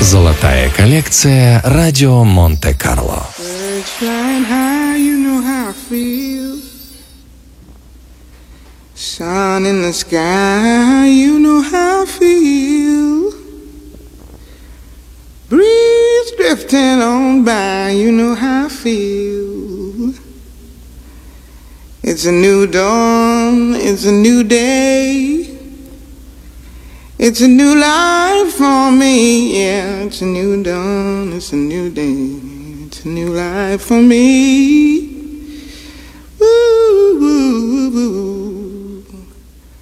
Золотая коллекция «Радио Монте-Карло». Sun in the sky, you know how I feel. Breeze drifting on by, you know how I feel. It's a new dawn, it's a new day. It's a new life for me, yeah. It's a new dawn, it's a new day. It's a new life for me.